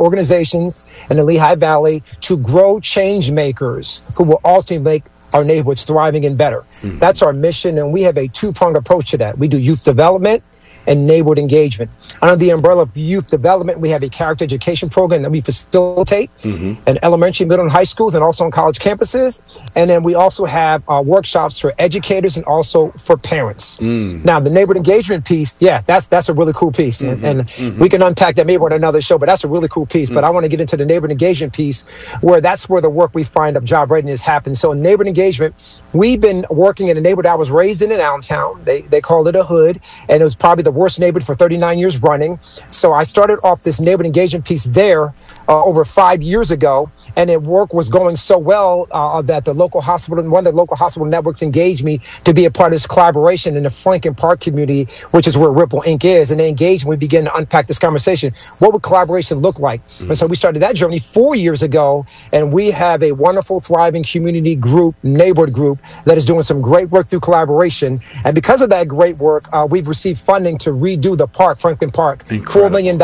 organizations in the Lehigh Valley to grow change makers who will ultimately make our neighborhoods thriving and better. That's our mission, and we have a two-pronged approach to that. We do youth development and neighborhood engagement. Under the umbrella of youth development, we have a character education program that we facilitate in elementary, middle, and high schools, and also on college campuses. And then we also have workshops for educators and also for parents. Now, the neighborhood engagement piece, that's a really cool piece. And we can unpack that maybe on another show, but that's a really cool piece. But I want to get into the neighborhood engagement piece, where that's where the work we find of job readiness happens. So in neighborhood engagement, we've been working in a neighborhood I was raised in Allentown. They call it a hood, and it was probably the worst neighborhood for 39 years running. So I started off this neighborhood engagement piece there over 5 years ago, and the work was going so well that the local hospital, one of the local hospital networks, engaged me to be a part of this collaboration in the Franklin Park community, which is where Ripple Inc. is. And they engaged, and we began to unpack this conversation. What would collaboration look like? And so we started that journey 4 years ago, and we have a wonderful, thriving community group, neighborhood group, that is doing some great work through collaboration. And because of that great work, we've received funding to redo the park, Franklin Park, $4 million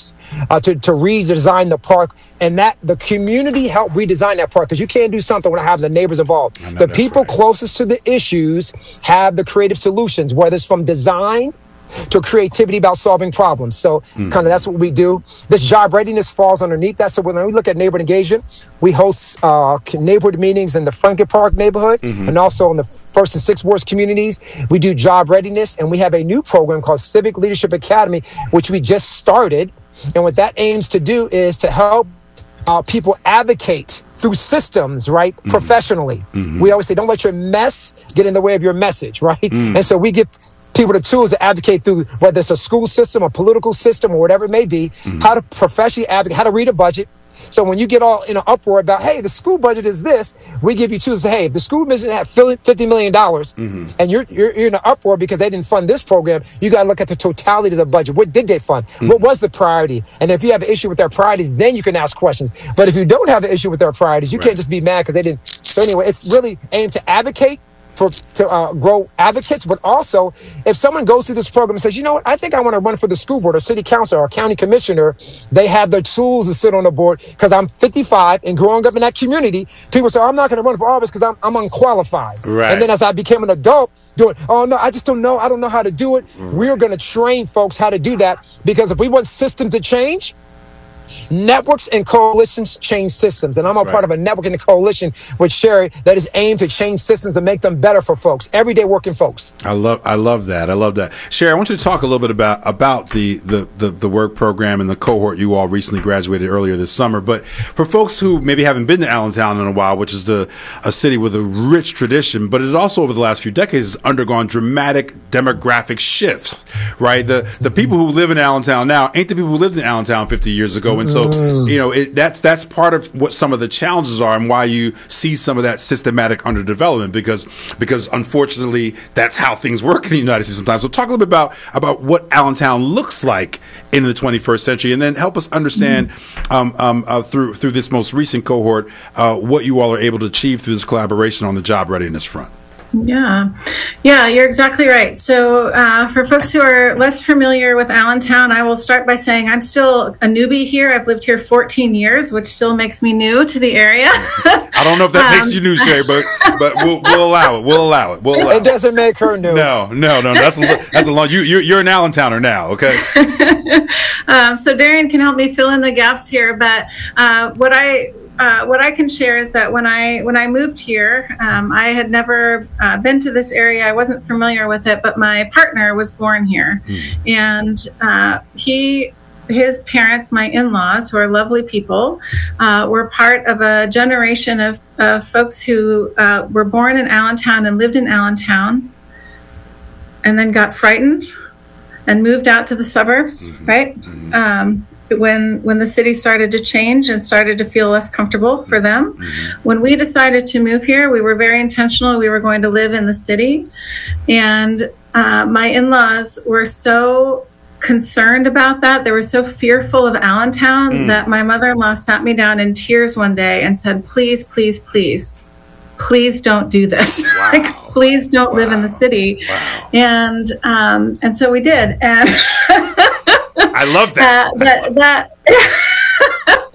to redesign the park. And that the community helped redesign that park, because you can't do something without having the neighbors involved. The people closest to the issues have the creative solutions, whether it's from design to creativity about solving problems. So kind of that's what we do. This job readiness falls underneath that. So when we look at neighborhood engagement, we host neighborhood meetings in the Franklin Park neighborhood and also in the 1st and 6th wards communities. We do job readiness, and we have a new program called Civic Leadership Academy, which we just started. And what that aims to do is to help people advocate through systems, right? Professionally. We always say, don't let your mess get in the way of your message, right? And so we give people the tools to advocate through, whether it's a school system, a political system, or whatever it may be, how to professionally advocate, how to read a budget. So when you get all in an uproar about, hey, the school budget is this, we give you tools to say, hey, if the school budget had $50 million and you're in an uproar because they didn't fund this program, you got to look at the totality of the budget. What did they fund? What was the priority? And if you have an issue with their priorities, then you can ask questions. But if you don't have an issue with their priorities, you can't just be mad because they didn't. So anyway, it's really aimed to advocate, to grow advocates, but also if someone goes through this program and says, you know what, I think I want to run for the school board or city council or county commissioner, they have the tools to sit on the board. Because I'm 55 and growing up in that community, people say, I'm not going to run for office because I'm unqualified. And then as I became an adult, oh no, I just don't know. I don't know how to do it. We're going to train folks how to do that, because if we want systems to change, networks and coalitions change systems. And I'm a part of a network and a coalition with Sherry that is aimed to change systems and make them better for folks, everyday working folks. I love that. I love that. Sherry, I want you to talk a little bit about the work program and the cohort you all recently graduated earlier this summer. But for folks who maybe haven't been to Allentown in a while, which is a city with a rich tradition, but it also over the last few decades has undergone dramatic demographic shifts, right? The people who live in Allentown now ain't the people who lived in Allentown 50 years ago. And so, you know, that's part of what some of the challenges are and why you see some of that systematic underdevelopment, because unfortunately that's how things work in the United States sometimes. So talk a little bit about what Allentown looks like in the 21st century, and then help us understand through this most recent cohort what you all are able to achieve through this collaboration on the job readiness front. Yeah, you're exactly right. So for folks who are less familiar with Allentown, I will start by saying I'm still a newbie here. I've lived here 14 years, which still makes me new to the area. I don't know if that makes you new, Sherry, but we'll allow it. It doesn't make her new. No. That's a long. You're an Allentowner now, okay? So Darian can help me fill in the gaps here, but what I can share is that when I moved here, I had never been to this area. I wasn't familiar with it, but my partner was born here, and his parents, my in-laws, who are lovely people, were part of a generation of folks who were born in Allentown and lived in Allentown, and then got frightened and moved out to the suburbs, right? When the city started to change and started to feel less comfortable for them. When we decided to move here, we were very intentional. We were going to live in the city. And my in-laws were so concerned about that. They were so fearful of Allentown that my mother-in-law sat me down in tears one day and said, please, please, please, please don't do this. Wow. Like, please don't live in the city. Wow. And so we did. And I love that.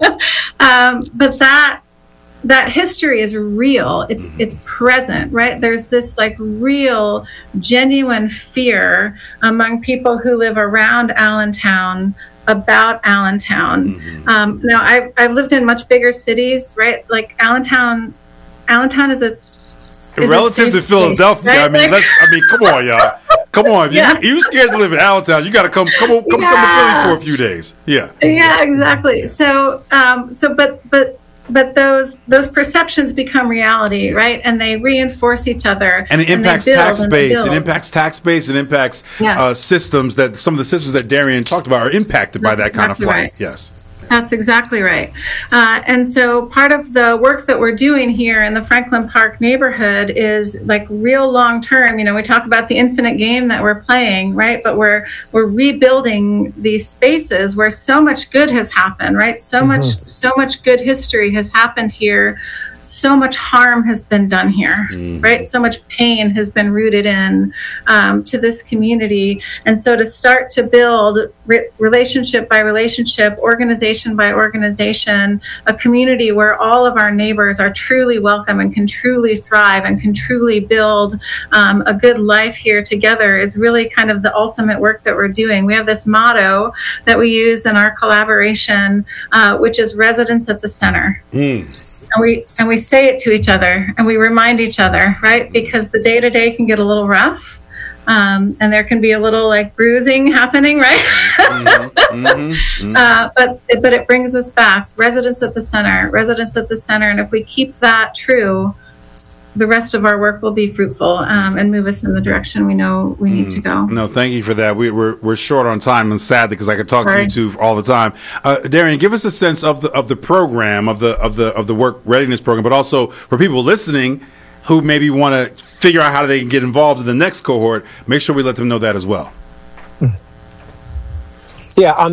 But that history is real. It's present, right? There's this like real, genuine fear among people who live around Allentown about Allentown. Now, I've lived in much bigger cities, right? Like Allentown is relative to Philadelphia. Place, right? I mean, come on, y'all. Come on. Yeah. You scared to live in Allentown. You got to come to Philly for a few days. Yeah. Yeah, exactly. So, but those perceptions become reality, right? And they reinforce each other. And it impacts tax base. It impacts tax base. It impacts systems that some of the systems that Darian talked about are impacted by that kind of flight. Right. Yes. That's exactly right. And so part of the work that we're doing here in the Franklin Park neighborhood is like real long term. You know, we talk about the infinite game that we're playing, right? But we're rebuilding these spaces where so much good has happened, right? So much good history has happened here. So much harm has been done here, right? So much pain has been rooted in to this community. And so to start to build relationship by relationship, organization by organization, a community where all of our neighbors are truly welcome and can truly thrive and can truly build a good life here together is really kind of the ultimate work that we're doing. We have this motto that we use in our collaboration, which is residents at the center. And we say it to each other and we remind each other, right? Because the day-to-day can get a little rough. And there can be a little like bruising happening, right? But it brings us back. Residents at the center. And if we keep that true, the rest of our work will be fruitful and move us in the direction we know we need to go. No, thank you for that. We're short on time, and sad because I could talk to you two all the time. Darian, give us a sense of the program, of the work readiness program, but also for people listening who maybe want to figure out how they can get involved in the next cohort. Make sure we let them know that as well. Yeah.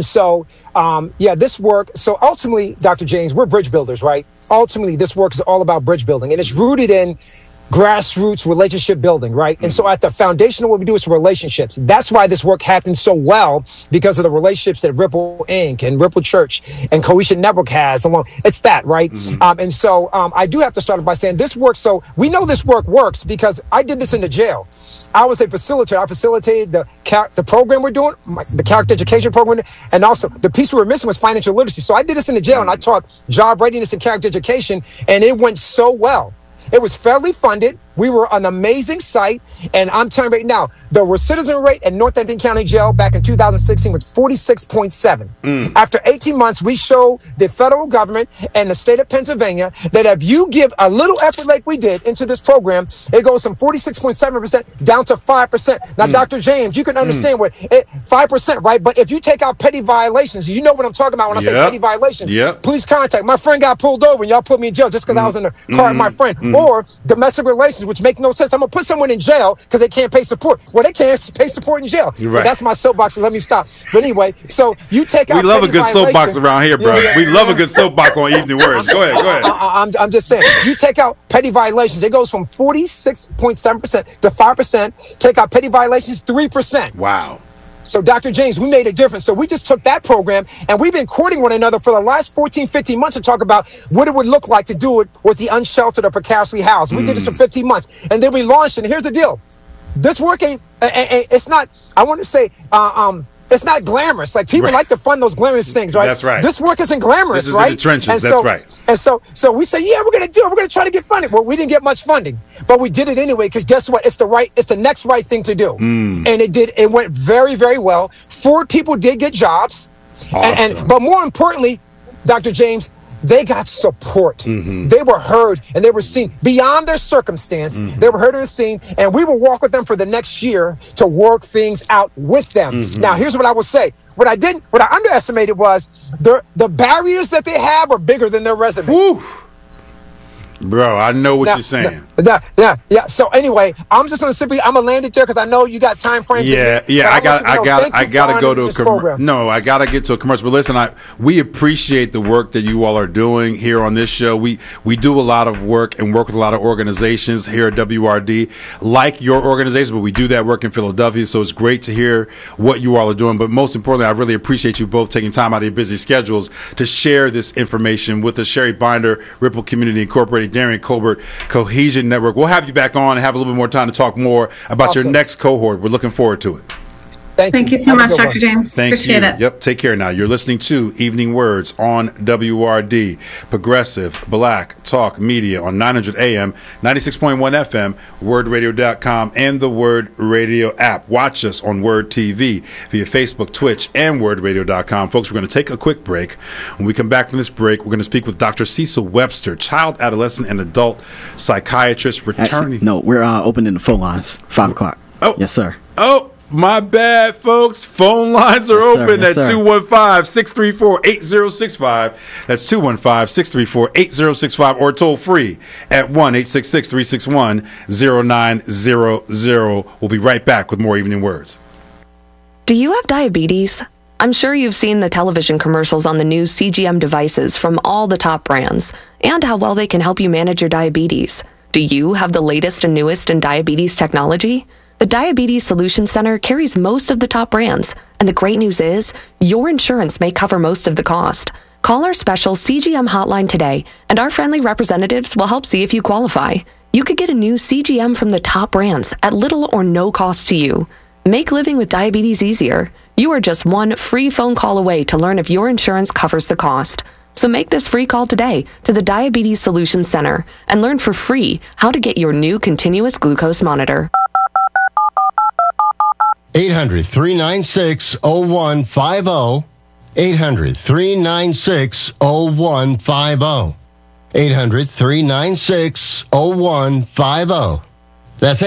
This work. So ultimately, Dr. James, we're bridge builders, right? Ultimately, this work is all about bridge building, and it's rooted in grassroots relationship building, right? And so at the foundation of what we do is relationships. That's why this work happens so well, because of the relationships that Ripple Inc. and Ripple Church and Cohesion Network has along. It's that, right? And so I do have to start by saying this work. So we know this work works because I did this in the jail. I was a facilitator. I facilitated the program we're doing, the character education program, and also the piece we were missing was financial literacy. So I did this in the jail, and I taught job readiness and character education, and it went so well. It was federally funded. We were an amazing site. And I'm telling you right now, the recidivism rate at Northampton County Jail back in 2016 was 46.7. After 18 months, we showed the federal government and the state of Pennsylvania that if you give a little effort like we did into this program, it goes from 46.7% down to 5%. Now, Dr. James, you can understand what 5%, right? But if you take out petty violations, you know what I'm talking about when I say petty violations. Please contact. My friend got pulled over and y'all put me in jail just because I was in the car with my friend. Or domestic relations, which make no sense. I'm going to put someone in jail because they can't pay support. Well, they can't pay support in jail. Right. That's my soapbox, so let me stop. But anyway, so you take out. We love a good soapbox around here, bro. We love a good soapbox on Evening Words. Go ahead. I'm just saying, you take out petty violations, it goes from 46.7% to 5%. Take out petty violations, 3%. Wow. So, Dr. James, we made a difference. So we just took that program, and we've been courting one another for the last 14, 15 months to talk about what it would look like to do it with the unsheltered or precariously housed. We did this for 15 months, and then we launched it. And here's the deal. This work ain't, it's not, I want to say, it's not glamorous. Like people like to fund those glamorous things, right? That's right. This work isn't glamorous, this is right? In the trenches. And that's right. And so we say, yeah, we're going to do it. We're going to try to get funding. Well, we didn't get much funding, but we did it anyway. Because guess what? It's the next right thing to do. And it went very, very well. 4 people did get jobs. Awesome. But more importantly, Dr. James, they got support. They were heard and they were seen beyond their circumstance. They were heard and seen, and we will walk with them for the next year to work things out with them. Now, here's what I will say. What I underestimated was the barriers that they have are bigger than their resume. Bro, I know what you're saying. Yeah. So anyway, I'm just gonna I'm gonna land it there because I know you got time frames. Yeah. I gotta go to a commercial. No, I gotta get to a commercial. But listen, we appreciate the work that you all are doing here on this show. We do a lot of work and work with a lot of organizations here at WRD, like your organization, but we do that work in Philadelphia. So it's great to hear what you all are doing. But most importantly, I really appreciate you both taking time out of your busy schedules to share this information with us. Sherry Binder, Ripple Community Incorporated, Darian Colbert, Cohesion Network. We'll have you back on and have a little bit more time to talk more about your next cohort. We're looking forward to it. Thank you so much, Dr. James. Appreciate it. Yep. Take care now. You're listening to Evening Words on WRD, Progressive Black Talk Media on 900 AM, 96.1 FM, wordradio.com, and the Word Radio app. Watch us on Word TV via Facebook, Twitch, and wordradio.com. Folks, we're going to take a quick break. When we come back from this break, we're going to speak with Dr. Cecil Webster, child, adolescent, and adult psychiatrist returning. Actually, no, we're opening the phone lines, 5 o'clock. Oh. Yes, sir. Oh. My bad, folks. Phone lines are open at 215-634-8065. That's 215-634-8065 or toll free at 1-866-361-0900. We'll be right back with more Evening Words. Do you have diabetes? I'm sure you've seen the television commercials on the new CGM devices from all the top brands and how well they can help you manage your diabetes. Do you have the latest and newest in diabetes technology? The Diabetes Solutions Center carries most of the top brands, and the great news is your insurance may cover most of the cost. Call our special CGM hotline today, and our friendly representatives will help see if you qualify. You could get a new CGM from the top brands at little or no cost to you. Make living with diabetes easier. You are just one free phone call away to learn if your insurance covers the cost. So make this free call today to the Diabetes Solutions Center and learn for free how to get your new continuous glucose monitor. 800-396-0150. 800-396-0150. 800-396-0150. That's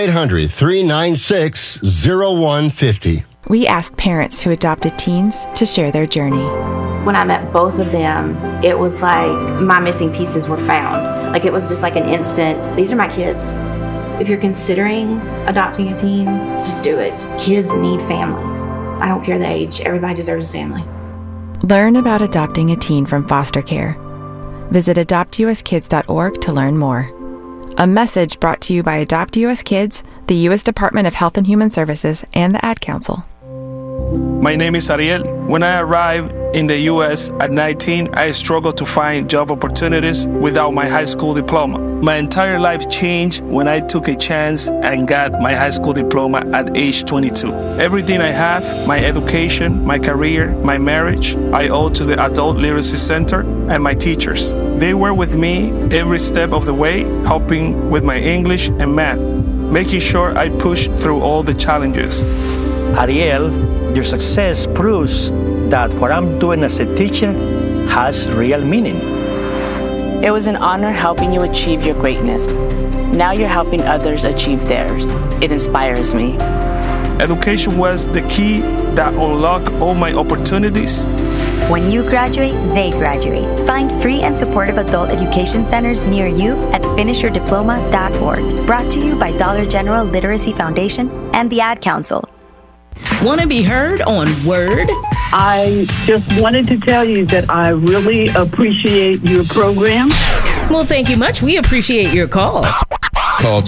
800-396-0150. We asked parents who adopted teens to share their journey. When I met both of them, it was like my missing pieces were found. Like it was just like an instant, these are my kids. If you're considering adopting a teen, just do it. Kids need families. I don't care the age. Everybody deserves a family. Learn about adopting a teen from foster care. Visit adoptuskids.org to learn more. A message brought to you by Adopt US Kids, the U.S. Department of Health and Human Services, and the Ad Council. My name is Ariel. When I arrived in the U.S. at 19, I struggled to find job opportunities without my high school diploma. My entire life changed when I took a chance and got my high school diploma at age 22. Everything I have, my education, my career, my marriage, I owe to the Adult Literacy Center and my teachers. They were with me every step of the way, helping with my English and math, making sure I pushed through all the challenges. Ariel, your success proves that what I'm doing as a teacher has real meaning. It was an honor helping you achieve your greatness. Now you're helping others achieve theirs. It inspires me. Education was the key that unlocked all my opportunities. When you graduate, they graduate. Find free and supportive adult education centers near you at finishyourdiploma.org. Brought to you by Dollar General Literacy Foundation and the Ad Council. Want to be heard on Word? I just wanted to tell you that I really appreciate your program. Well, thank you much. We appreciate your call. Call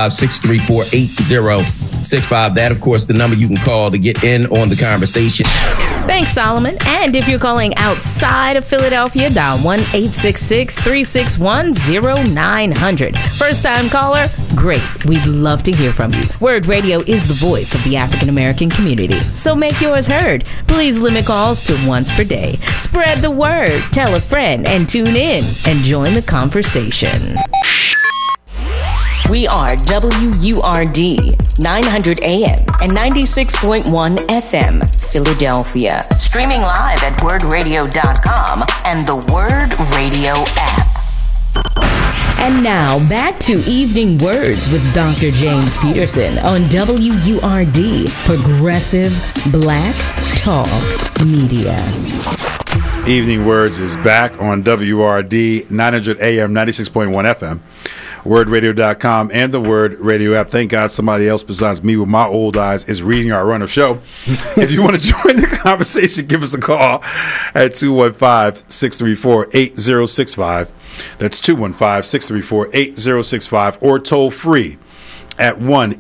215-634-8065. That, of course, the number you can call to get in on the conversation. Thanks, Solomon. And if you're calling outside of Philadelphia, dial 1-866-361-0900. First-time caller? Great. We'd love to hear from you. Word Radio is the voice of the African-American community. So make yours heard. Please limit calls to once per day. Spread the word. Tell a friend and tune in and join the conversation. We are WURD, 900 AM and 96.1 FM, Philadelphia. Streaming live at wordradio.com and the Word Radio app. And now, back to Evening Words with Dr. James Peterson on WURD, Progressive Black Talk Media. Evening Words is back on WRD 900 AM 96.1 FM, wordradio.com, and the Word Radio app. Thank God somebody else besides me with my old eyes is reading our run of show. If you want to join the conversation, give us a call at 215-634-8065. That's 215-634-8065, or toll free at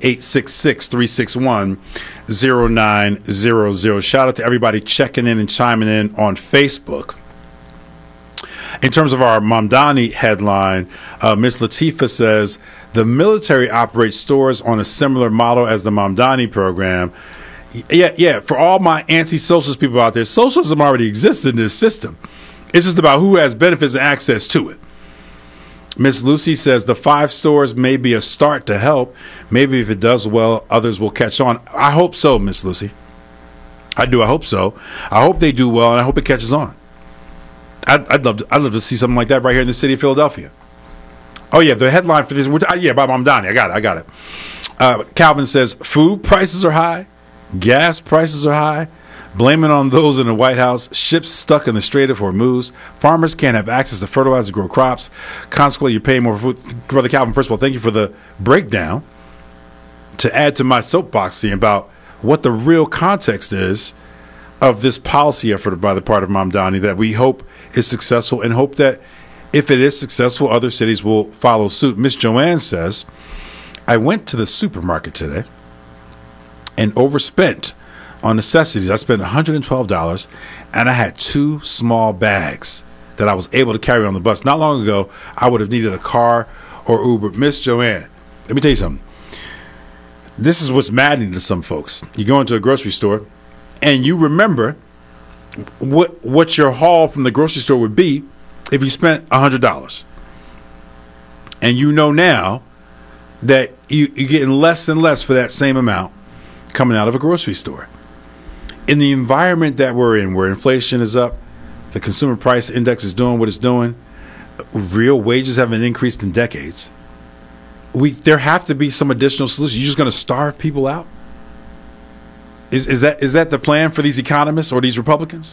1-866-361-0900. Shout out to everybody checking in and chiming in on Facebook. In terms of our Mamdani headline, Ms. Latifa says, the military operates stores on a similar model as the Mamdani program. Yeah. For all my anti-socialist people out there, socialism already exists in this system. It's just about who has benefits and access to it. Miss Lucy says the 5 stores may be a start to help. Maybe if it does well, others will catch on. I hope so, Miss Lucy. I do. I hope so. I hope they do well, and I hope it catches on. I'd love to see something like that right here in the city of Philadelphia. Oh yeah, the headline for this. By Mamdani. I got it. Calvin says food prices are high, gas prices are high. Blame it on those in the White House. Ships stuck in the Strait of Hormuz. Farmers can't have access to fertilizer to grow crops. Consequently, you're paying more for food. Brother Calvin, first of all, thank you for the breakdown. To add to my soapbox thing about what the real context is of this policy effort by the part of Mamdani that we hope is successful, and hope that if it is successful, other cities will follow suit. Miss Joanne says, I went to the supermarket today and overspent on necessities. I spent $112, and I had 2 small bags that I was able to carry on the bus. Not long ago, I would have needed a car or Uber. Miss Joanne, let me tell you something. This is what's maddening to some folks. You go into a grocery store, and you remember what your haul from the grocery store would be if you spent $100. And you know now that you're getting less and less for that same amount coming out of a grocery store. In the environment that we're in, where inflation is up, the consumer price index is doing what it's doing, real wages haven't increased in decades, there have to be some additional solutions. You're just going to starve people out? Is that the plan for these economists or these Republicans?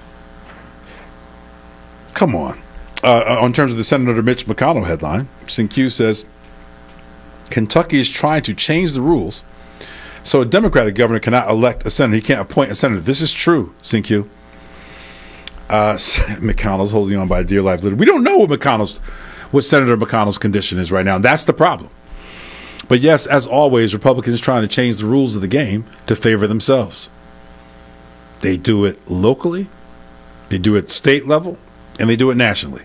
Come on. On terms of the Senator Mitch McConnell headline, SynQ says, Kentucky is trying to change the rules so a Democratic governor cannot elect a senator. He can't appoint a senator. This is true, SynQ. McConnell's holding on by dear life. We don't know what Senator McConnell's condition is right now. That's the problem. But yes, as always, Republicans trying to change the rules of the game to favor themselves. They do it locally, they do it state level, and they do it nationally.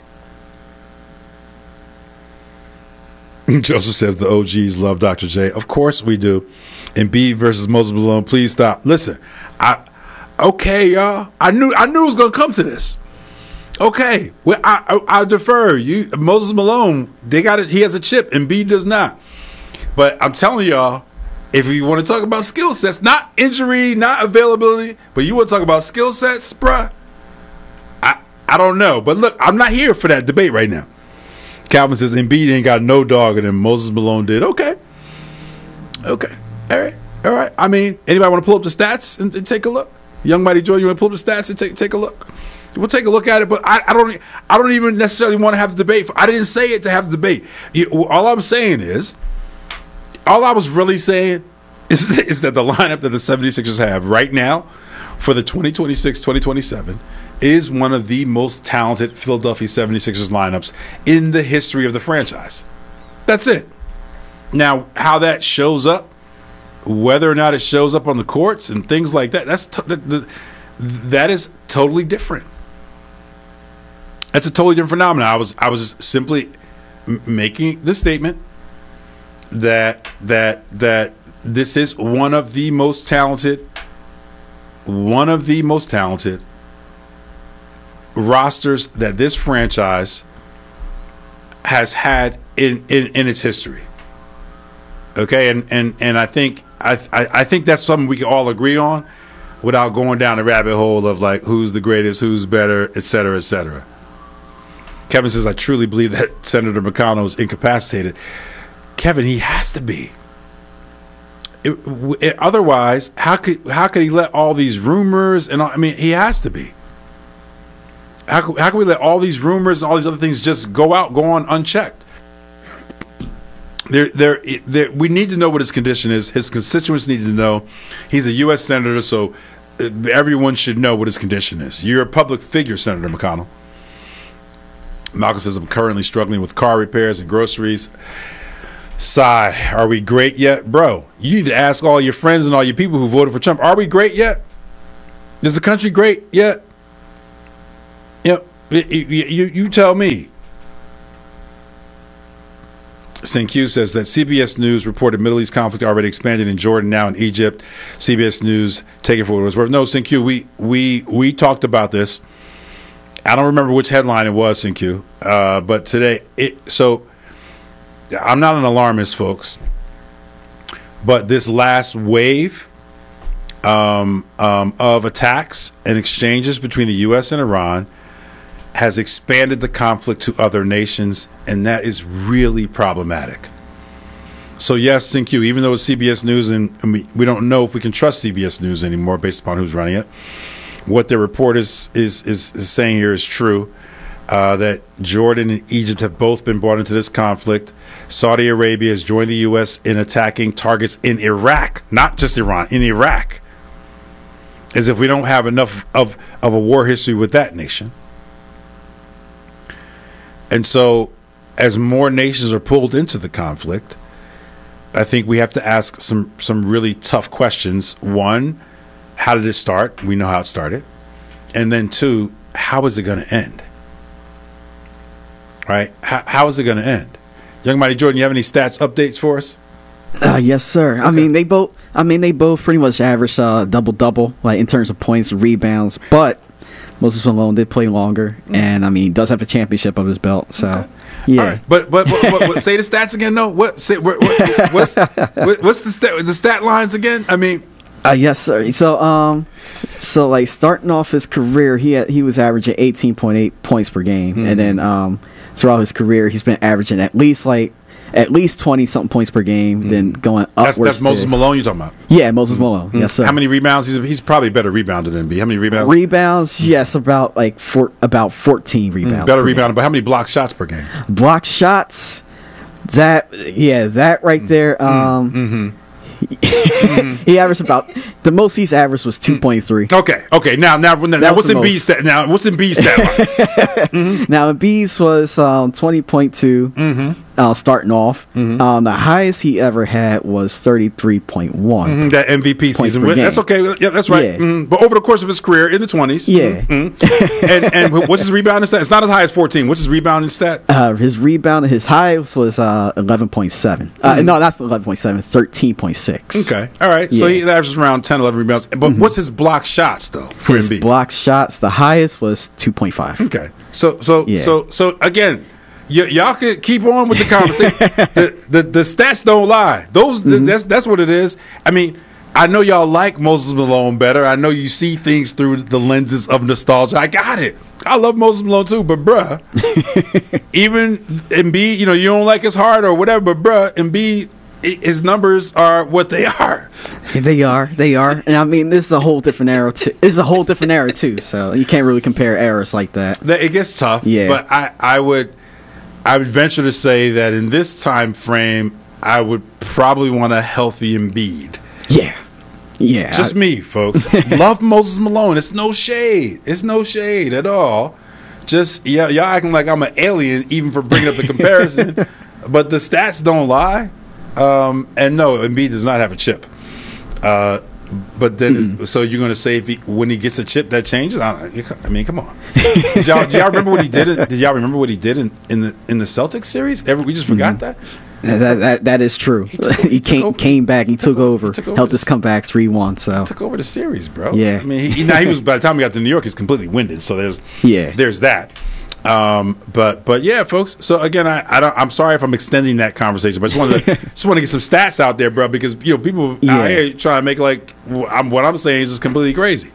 Joseph says the OGs love Dr. J. Of course we do. Embiid versus Moses Malone. Please stop. Listen, okay, y'all. I knew it was gonna come to this. Okay, well, I defer. Moses Malone, they got it. He has a chip. Embiid does not. But I'm telling y'all, if you want to talk about skill sets, not injury, not availability, but you want to talk about skill sets, bruh, I don't know. But look, I'm not here for that debate right now. Calvin says Embiid ain't got no dog in him. Moses Malone did. Okay. All right. I mean, anybody want to pull up the stats and take a look? Young Mighty Joy, you want to pull up the stats and take a look? We'll take a look at it, but I don't even necessarily want to have the debate. I didn't say it to have the debate. All I was really saying is that the lineup that the 76ers have right now for the 2026-2027 is one of the most talented Philadelphia 76ers lineups in the history of the franchise. That's it. Now, how that shows up, whether or not it shows up on the courts and things like that, that is totally different. That's a totally different phenomenon. I was just simply making the statement that this is one of the most talented rosters that this franchise has had in its history. Okay, and I think that's something we can all agree on without going down the rabbit hole of like who's the greatest, who's better, et cetera, et cetera. Kevin says, I truly believe that Senator McConnell is incapacitated. Kevin, he has to be. Otherwise, how could he let all these rumors and all, I mean, he has to be. How can we let all these rumors and all these other things just go on unchecked? We need to know what his condition is. His constituents need to know. He's a U.S. senator, so everyone should know what his condition is. You're a public figure, Senator McConnell. Malcolm says, I'm currently struggling with car repairs and groceries. Sigh, are we great yet? Bro, you need to ask all your friends and all your people who voted for Trump, are we great yet? Is the country great yet? Yep. You tell me. St. Q says that CBS News reported Middle East conflict already expanded in Jordan, now in Egypt. CBS News, take it for what it was worth. No, St. Q, we talked about this. I don't remember which headline it was, St. Q, but today, so I'm not an alarmist, folks, but this last wave of attacks and exchanges between the U.S. and Iran has expanded the conflict to other nations, and that is really problematic. So yes, St. Q, even though it's CBS News, and we don't know if we can trust CBS News anymore based upon who's running it, what their report is saying here is true, that Jordan and Egypt have both been brought into this conflict. Saudi Arabia has joined the U.S. in attacking targets in Iraq, not just Iran, in Iraq, as if we don't have enough of a war history with that nation. And so as more nations are pulled into the conflict, I think we have to ask some really tough questions. One, how did it start? We know how it started. And then two, how is it going to end? Right? How is it going to end? Young Mighty Jordan, you have any stats updates for us? Yes, sir. Okay. I mean, they both pretty much average double-double, like in terms of points and rebounds. But Moses Malone did play longer, and I mean, he does have a championship on his belt. So, okay. Yeah. Right. But say the stats again. No, what's the stat lines again? I mean. Yes, sir. So like starting off his career, he was averaging 18.8 points per game, and then throughout his career, he's been averaging at least 20-something points per game, then going upwards. That's Moses Malone you're talking about? Yeah, Moses Malone. Yes, sir. How many rebounds? He's probably better rebounder than B. How many rebounds? Rebounds, yes, about 14 rebounds. Better rebounder, but how many block shots per game? Block shots, that right there. He averaged about the most he's averaged was 2.3. Okay. Now what's in B's stat? Now what's in B's stat lines? Now in B's was 20.2. Starting off, the highest he ever had was 33.1. That MVP season. That's okay. Yeah, that's right. Yeah. But over the course of his career in the 20s. Yeah. And what's his rebounding stat? It's not as high as 14. What's his rebounding stat? His highest was 11.7. No, not 11.7. 13.6. Okay. All right. So he averages around 10, 11 rebounds. But what's his block shots though for his MB? Block shots, the highest was 2.5. Okay. So again, y'all could keep on with the conversation. the stats don't lie. That's what it is. I mean, I know y'all like Moses Malone better. I know you see things through the lenses of nostalgia. I got it. I love Moses Malone too, but bruh, even Embiid, you don't like his heart or whatever, but bruh, Embiid, his numbers are what they are. They are, and I mean, this is a whole different era too. So you can't really compare eras like that. It gets tough. Yeah, but I would venture to say that in this time frame, I would probably want a healthy Embiid. Yeah. Just me, folks. Love Moses Malone. It's no shade. At all. Just y'all acting like I'm an alien, even for bringing up the comparison. But the stats don't lie. And no, Embiid does not have a chip. But then, so you're going to say when he gets a chip that changes? I mean, come on. Did y'all remember what he did? Did y'all remember what he did in the Celtics series? We just forgot that. That is true. He came back. He took over. Helped us come back 3-1. So took over the series, bro. Yeah. I mean, he was by the time he got to New York, he's completely winded. So there's that. But yeah, folks. So again, I'm sorry if I'm extending that conversation, but I just want to get some stats out there, bro, because people out here trying to make like what I'm saying is just completely crazy.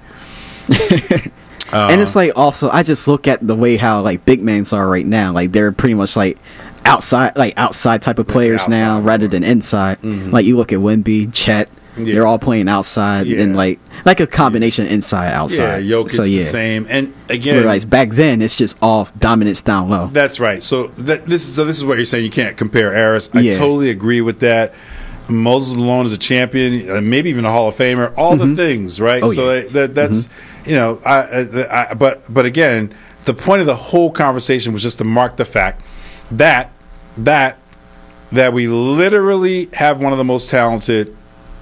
And it's like also I just look at the way how like big men are right now. Like they're pretty much like outside type of players now rather than inside. Like you look at Wemby, Chet, they're all playing outside and like a combination inside outside. Yeah, Jokic the same. And again, whereas back then it's just all dominance down low. That's right. So this is what you're saying. You can't compare eras. I totally agree with that. Moses Malone is a champion, maybe even a Hall of Famer. All the things, right? Oh, so that's but again, the point of the whole conversation was just to mark the fact that we literally have one of the most talented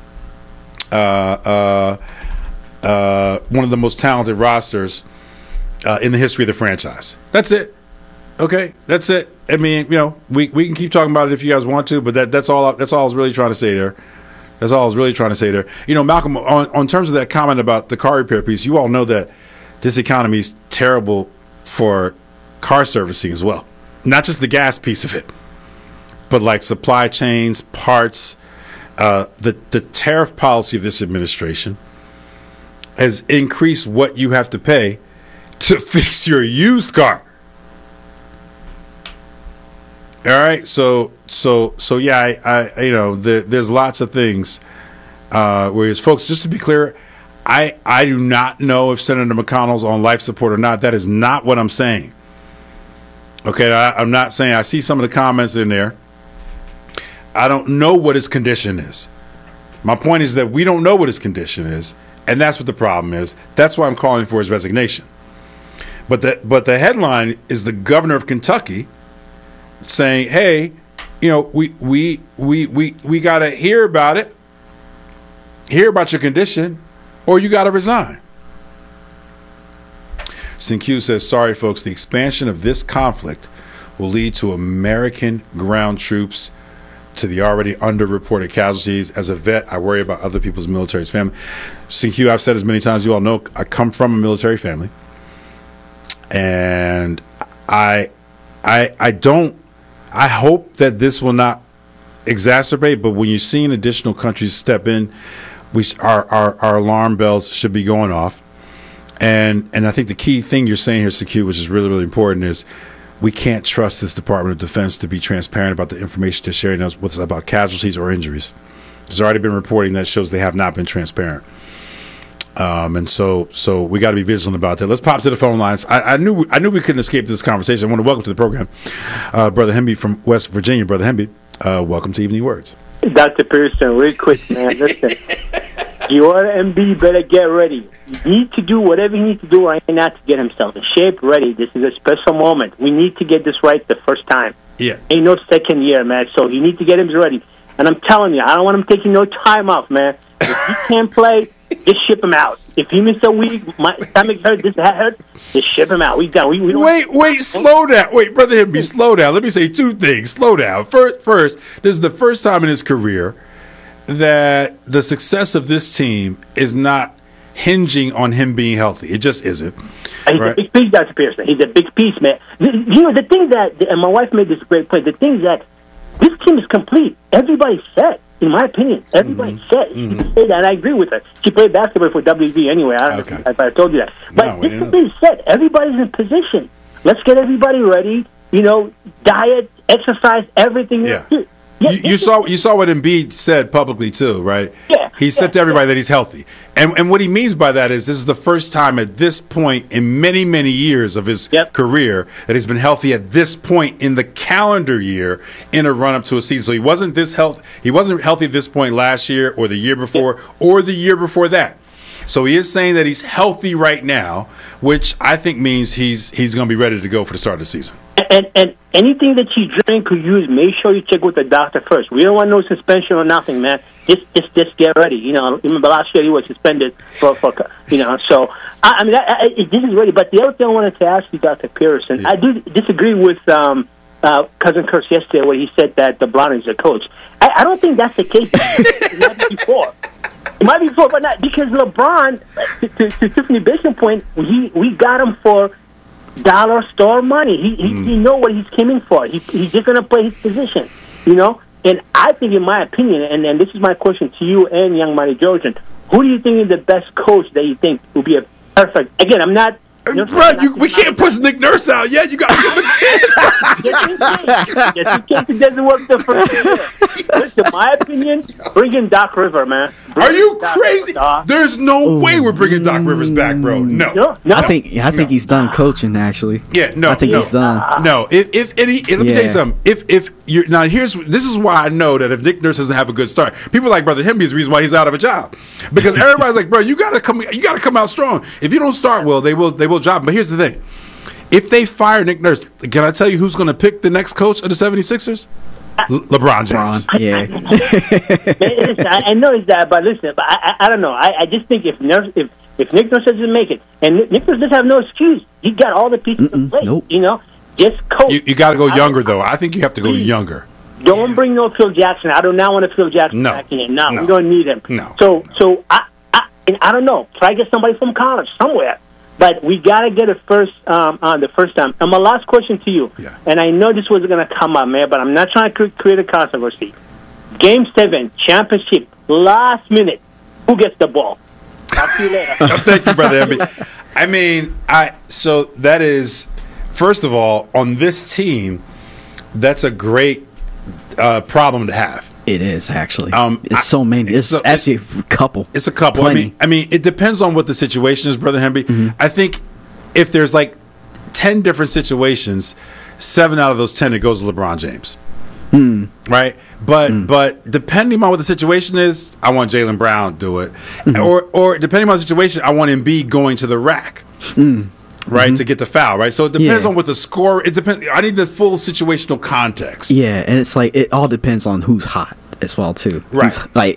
rosters in the history of the franchise. That's it. Okay, that's it. I mean, we can keep talking about it if you guys want to, but that's all I was really trying to say there. That's all I was really trying to say there. Malcolm, on terms of that comment about the car repair piece, you all know that this economy is terrible for car servicing as well. Not just the gas piece of it, but like supply chains, parts. The tariff policy of this administration has increased what you have to pay to fix your used car. All right, so yeah, there's lots of things. Whereas, folks, just to be clear, I do not know if Senator McConnell's on life support or not. That is not what I'm saying. Okay, I'm not saying. I see some of the comments in there. I don't know what his condition is. My point is that we don't know what his condition is, and that's what the problem is. That's why I'm calling for his resignation. But the headline is the governor of Kentucky saying, "Hey, we got to hear about it, hear about your condition, or you got to resign." Sinq says, "Sorry, folks, the expansion of this conflict will lead to American ground troops to the already underreported casualties. As a vet, I worry about other people's military family." Sinq, I've said as many times, you all know, I come from a military family, and I hope that this will not exacerbate, but when you're seeing additional countries step in, our alarm bells should be going off. And I think the key thing you're saying here, Sinq, which is really, really important, is we can't trust this Department of Defense to be transparent about the information they're sharing us with about casualties or injuries. There's already been reporting that shows they have not been transparent. And so we got to be vigilant about that. Let's pop to the phone lines. I knew we couldn't escape this conversation. I want to welcome to the program Brother Hemby from West Virginia. Brother Hemby, welcome to Evening Words. Dr. Pearson, real quick, man. Listen, your MB better get ready. You need to do whatever he needs to do right now to get himself in shape, ready. This is a special moment. We need to get this right the first time. Yeah. Ain't no second year, man. So you need to get him ready. And I'm telling you, I don't want him taking no time off, man. If he can't play, just ship him out. If he missed a week, my stomach hurt, this hurt, just ship him out. We done. We don't wait, slow down. Wait, Brother Hemby, slow down. Let me say two things. Slow down. First, this is the first time in his career that the success of this team is not hinging on him being healthy. It just isn't. He's a big piece, Dr. Pearson. He's a big piece, man. The thing that, and my wife made this great point, the thing that this team is complete. Everybody's set, in my opinion. Everybody's set. You can say that, and I agree with her. She played basketball for WV anyway. I don't know if I told you that. But this team is set. Everybody's in position. Let's get everybody ready. Diet, exercise, everything. Yeah. You saw what Embiid said publicly too, right? Yeah. He said to everybody that he's healthy. And what he means by that is this is the first time at this point in many, many years of his career that he's been healthy at this point in the calendar year in a run-up to a season. So he wasn't healthy at this point last year or the year before or the year before that. So he is saying that he's healthy right now, which I think means he's going to be ready to go for the start of the season. And anything that you drink or use, make sure you check with the doctor first. We don't want no suspension or nothing, man. Just get ready. Remember last year he was suspended for so I mean this is ready. But the other thing I wanted to ask you, Dr. Pearson, I do disagree with Cousin Curse yesterday where he said that LeBron is the coach. I don't think that's the case. It might be before. It might be before, but not because LeBron. To Tiffany Basin's point, we got him for dollar store money. He know what he's coming for. He's just gonna play his position, And I think, in my opinion, and this is my question to you and young Mighty Georgian, who do you think is the best coach that you think will be a perfect? Again, I'm not we can't push Nick Nurse out yet. You got to give him a chance. It doesn't work the first year. Listen, my opinion, bring in Doc River, man. Are you crazy? There's no way we're bringing Doc Rivers back, bro. No. I think he's done coaching. Actually, I think he's done. No, if let me tell you something. If you're now, this is why I know that if Nick Nurse doesn't have a good start, people like Brother Hemby is the reason why he's out of a job, because everybody's like, bro, you gotta come out strong. If you don't start well, they will drop him. But here's the thing: if they fire Nick Nurse, can I tell you who's going to pick the next coach of the 76ers? LeBron James. Yeah. I know it's that, but listen, but I don't know. I just think if Nick Nurse doesn't make it, and Nick Nurse doesn't have no excuse, he got all the pieces to play. Nope. You know, just coach. You got to go younger, though. I think you have to go younger. Don't bring no Phil Jackson. I do not want to Phil Jackson back in. No, we don't need him. No. So I don't know. Try to get somebody from college somewhere. But we got to get it first on the first time. And my last question to you, and I know this was going to come up, man, but I'm not trying to create a controversy. Game 7, championship, last minute, who gets the ball? Talk to you later. Thank you, Brother Emby. I mean, so that is, first of all, on this team, that's a great problem to have. It is actually. It's so many. It's actually a couple. It's a couple. Plenty. I mean, it depends on what the situation is, Brother Hemby. Mm-hmm. I think if there's like 10 different situations, 7 out of those 10 it goes to LeBron James. Right, but depending on what the situation is, I want Jaylen Brown to do it, or depending on the situation, I want Embiid going to the rack. Right, to get the foul, right? So it depends on what the score. It depends. I need the full situational context. Yeah, and it's like it all depends on who's hot as well too. Right,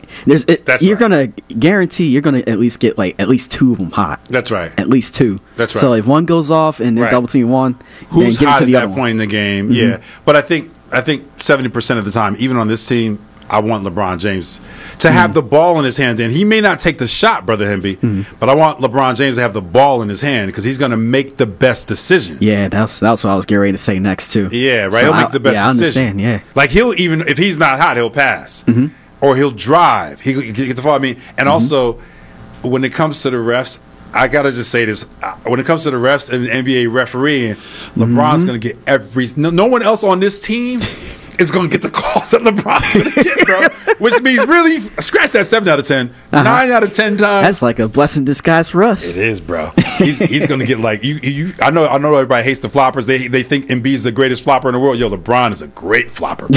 you're gonna guarantee you're gonna at least get like at least 2 of them hot. That's right. At least 2. That's right. So if one goes off and they're double teaming one, who's then hot get it to the at other that point in the game? Mm-hmm. Yeah, but I think 70% of the time, even on this team, I want LeBron James to have the ball in his hand. And he may not take the shot, Brother Hemby, but I want LeBron James to have the ball in his hand because he's going to make the best decision. Yeah, that's what I was getting ready to say next too. Yeah, right. So He'll make the best decision. I understand. Yeah, like he'll even if he's not hot, he'll pass or he'll drive. He'll get the ball. I mean, and also when it comes to the refs, I gotta just say this: when it comes to the refs and NBA refereeing, LeBron's going to get no one else on this team is going to get the calls that LeBron's going to get, bro. Which means really scratch that 7 out of 10, 9 out of 10 times. That's like a blessing disguised for us. It is, bro. He's going to get like you. I know everybody hates the floppers. They think Embiid's the greatest flopper in the world. Yo, LeBron is a great flopper.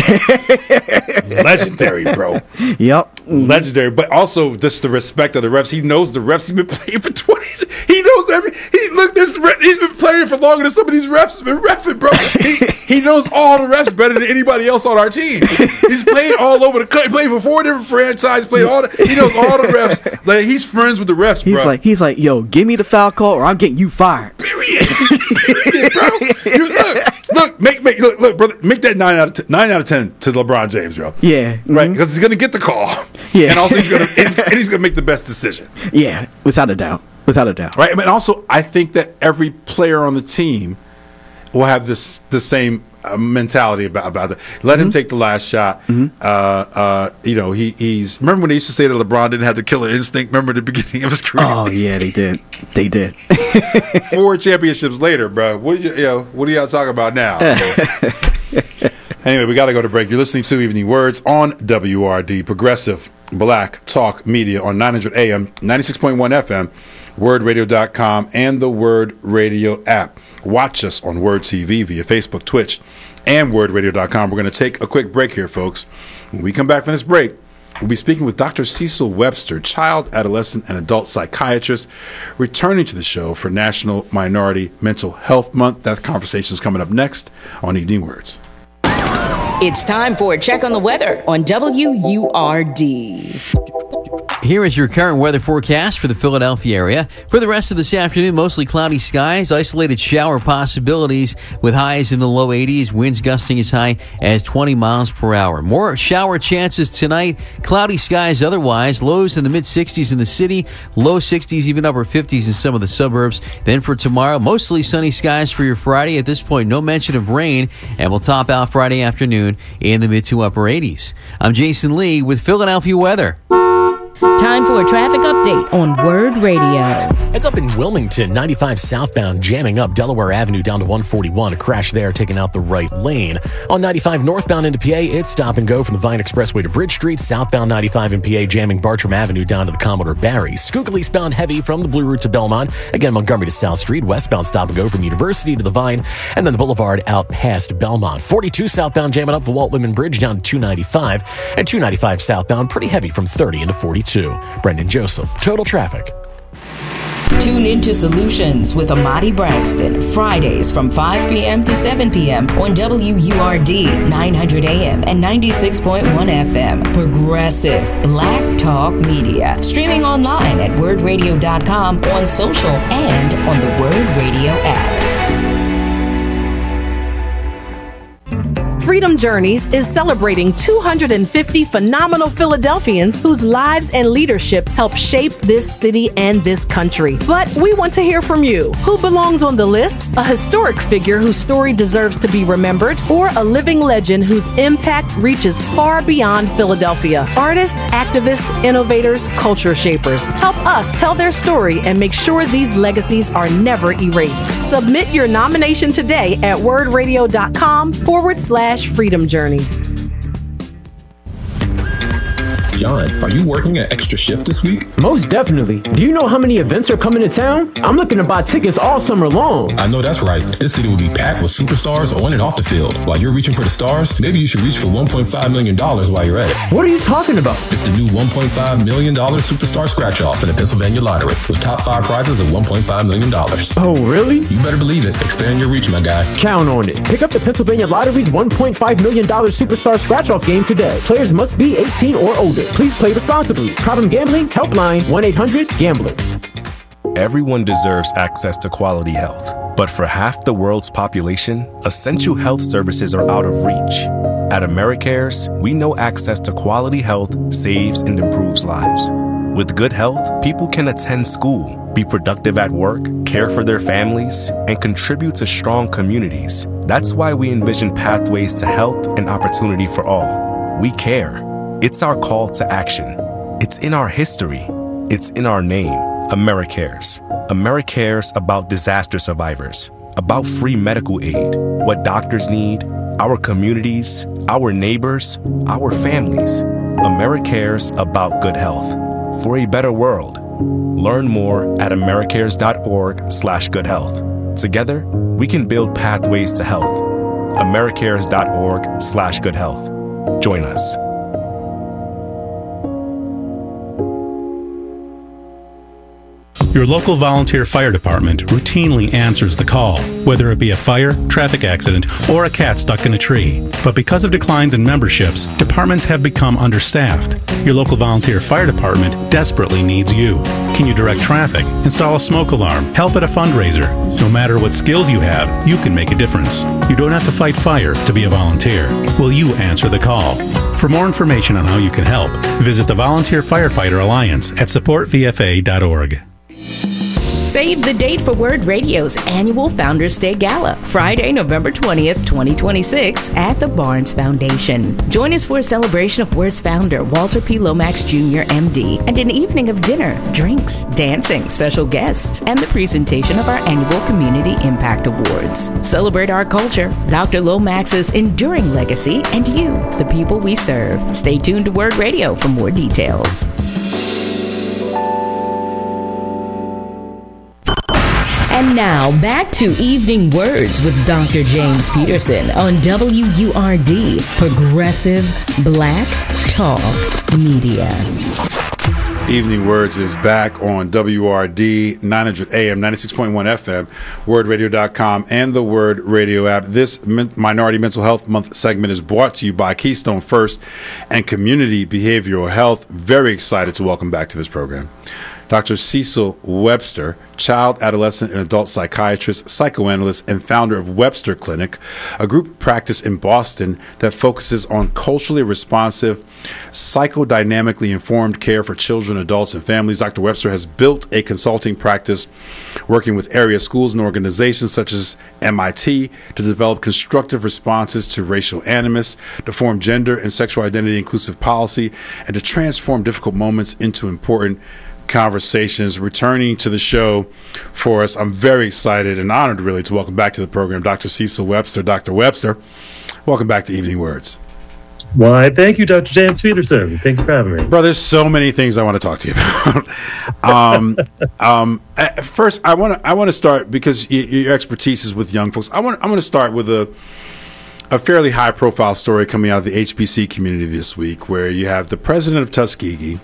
Legendary, bro. Yep. Legendary, but also just the respect of the refs. He knows the refs. He's been playing for 20 years. He knows he's been playing for longer than some of these refs have been reffing, bro. He knows all the refs better than anybody else on our team. He's played all over the country. He played for 4 different franchises. He knows all the refs. Like he's friends with the refs, bro. He's like, yo, give me the foul call or I'm getting you fired. Period, bro. Look, brother. Make that 9 out of 10 to LeBron James, bro. Yeah, right. Because he's gonna get the call. Yeah, and also he's gonna make the best decision. Yeah, without a doubt. Right. And also, I think that every player on the team will have the same mentality about it. Let him take the last shot. He's remember when they used to say that LeBron didn't have the killer instinct? Remember the beginning of his career? Oh yeah, they did. 4 championships later, bro. What are y'all talking about now? Anyway, we got to go to break. You're listening to Evening Words on WRD, Progressive Black Talk Media on 900 AM, 96.1 FM, wordradio.com, and the Word Radio app. Watch us on Word TV via Facebook, Twitch, and wordradio.com. We're going to take a quick break here, folks. When we come back from this break, we'll be speaking with Dr. Cecil Webster, child, adolescent, and adult psychiatrist, returning to the show for National Minority Mental Health Month. That conversation is coming up next on Evening Words. It's time for a check on the weather on WURD. Here is your current weather forecast for the Philadelphia area. For the rest of this afternoon, mostly cloudy skies, isolated shower possibilities with highs in the low 80s, winds gusting as high as 20 miles per hour. More shower chances tonight, cloudy skies otherwise, lows in the mid-60s in the city, low 60s, even upper 50s in some of the suburbs. Then for tomorrow, mostly sunny skies for your Friday. At this point, no mention of rain, and we'll top out Friday afternoon in the mid to upper 80s. I'm Jason Lee with Philadelphia weather. Time time for a traffic update on Word Radio. It's up in Wilmington, 95 southbound, jamming up Delaware Avenue down to 141. A crash there, taking out the right lane. On 95 northbound into PA, it's stop and go from the Vine Expressway to Bridge Street. Southbound 95 in PA, jamming Bartram Avenue down to the Commodore Barry. Schuylkill eastbound heavy from the Blue Route to Belmont. Again, Montgomery to South Street. Westbound stop and go from University to the Vine. And then the Boulevard out past Belmont. 42 southbound, jamming up the Walt Whitman Bridge down to 295. And 295 southbound, pretty heavy from 30 into 42. Brendan Joseph, Total Traffic. Tune into Solutions with Amadi Braxton, Fridays from 5 p.m. to 7 p.m. on WURD 900 AM and 96.1 FM. Progressive Black Talk Media. Streaming online at wordradio.com, on social, and on the Word Radio app. Freedom Journeys is celebrating 250 phenomenal Philadelphians whose lives and leadership help shape this city and this country. But we want to hear from you. Who belongs on the list? A historic figure whose story deserves to be remembered, or a living legend whose impact reaches far beyond Philadelphia? Artists, activists, innovators, culture shapers. Help us tell their story and make sure these legacies are never erased. Submit your nomination today at wordradio.com/Freedom Journeys. John, are you working an extra shift this week? Most definitely. Do you know how many events are coming to town? I'm looking to buy tickets all summer long. I know that's right. This city will be packed with superstars on and off the field. While you're reaching for the stars, maybe you should reach for $1.5 million while you're at it. What are you talking about? It's the new $1.5 million Superstar Scratch-Off in the Pennsylvania Lottery, with top 5 prizes of $1.5 million. Oh, really? You better believe it. Expand your reach, my guy. Count on it. Pick up the Pennsylvania Lottery's $1.5 million Superstar Scratch-Off game today. Players must be 18 or older. Please play responsibly. Problem gambling? Helpline 1-800-GAMBLER. Everyone deserves access to quality health. But for half the world's population, essential health services are out of reach. At AmeriCares, we know access to quality health saves and improves lives. With good health, people can attend school, be productive at work, care for their families, and contribute to strong communities. That's why we envision pathways to health and opportunity for all. We care. It's our call to action. It's in our history. It's in our name. AmeriCares. AmeriCares about disaster survivors, about free medical aid, what doctors need, our communities, our neighbors, our families. AmeriCares about good health. For a better world. Learn more at americares.org/goodhealth. Together, we can build pathways to health. americares.org/goodhealth. Join us. Your local volunteer fire department routinely answers the call, whether it be a fire, traffic accident, or a cat stuck in a tree. But because of declines in memberships, departments have become understaffed. Your local volunteer fire department desperately needs you. Can you direct traffic, install a smoke alarm, help at a fundraiser? No matter what skills you have, you can make a difference. You don't have to fight fire to be a volunteer. Will you answer the call? For more information on how you can help, visit the Volunteer Firefighter Alliance at supportvfa.org. Save the date for Word Radio's annual Founders Day Gala, Friday, November 20th, 2026, at the Barnes Foundation. Join us for a celebration of Word's founder, Walter P. Lomax Jr., MD, and an evening of dinner, drinks, dancing, special guests, and the presentation of our annual Community Impact Awards. Celebrate our culture, Dr. Lomax's enduring legacy, and you, the people we serve. Stay tuned to Word Radio for more details. And now, back to Evening Words with Dr. James Peterson on WURD, Progressive Black Talk Media. Evening Words is back on WRD 900 AM, 96.1 FM, wordradio.com, and the Word Radio app. This Minority Mental Health Month segment is brought to you by Keystone First and Community Behavioral Health. Very excited to welcome back to this program Dr. Cecil Webster, child, adolescent, and adult psychiatrist, psychoanalyst, and founder of Webster Clinic, a group practice in Boston that focuses on culturally responsive, psychodynamically informed care for children, adults, and families. Dr. Webster has built a consulting practice working with area schools and organizations such as MIT to develop constructive responses to racial animus, to form gender and sexual identity inclusive policy, and to transform difficult moments into important conversations. Returning to the show for us, I'm very excited and honored really to welcome back to the program Dr. Cecil Webster. Dr. Webster, welcome back to Evening Words. Why, thank you, Dr. James Peterson. Thank you for having me. Bro, there's so many things I want to talk to you about. First, I want to start, because your expertise is with young folks. I want to start with a fairly high-profile story coming out of the HBC community this week, where you have the president of Tuskegee